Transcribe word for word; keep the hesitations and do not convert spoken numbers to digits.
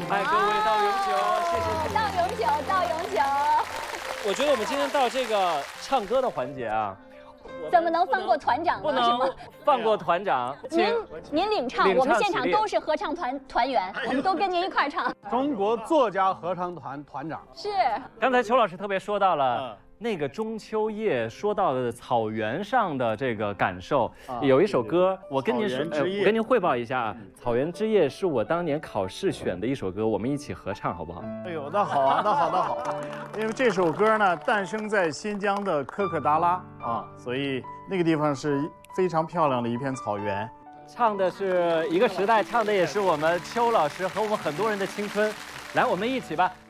哎，各位到永久，谢谢。 到永久，到永久。 我觉得我们今天到这个唱歌的环节啊， 怎么能放过团长呢？ 不能放过团长。 您您领唱，我们现场都是合唱团团员，我们都跟您一块唱。 中国作家合唱团团长是。 刚才裘老师特别说到了。那个中秋夜说到的草原上的这个感受，有一首歌，我跟您说，呃，我跟您汇报一下啊，《草原之夜》是我当年考试选的一首歌，我们一起合唱好不好？ 哎呦，那好啊，那好，那好，因为这首歌呢诞生在新疆的科克达拉啊，所以那个地方是非常漂亮的一片草原。 唱的是一个时代，唱的也是我们邱老师和我们很多人的青春。来，我们一起吧。